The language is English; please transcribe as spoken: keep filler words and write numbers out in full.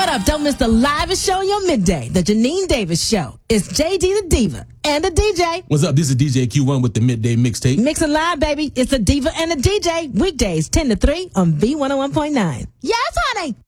What up? Don't miss the livest show on your midday, the Janine Davis Show. It's J D the Diva and the D J. What's up? This is D J Q one with the Midday Mixtape. Mixing live, baby. It's the Diva and the D J. Weekdays ten to three on B one oh one point nine. Yes, honey.